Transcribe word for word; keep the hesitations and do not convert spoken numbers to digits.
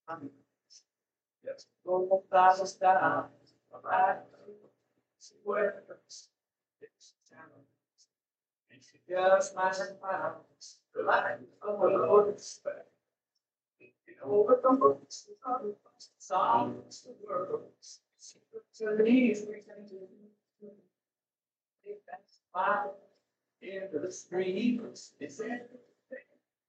Yes. Go fast down. Right. Where it's down. And she just might find the light of the Lord's faith. Over the books, songs, the words, to these we can do. Take that smile into the streets, it's in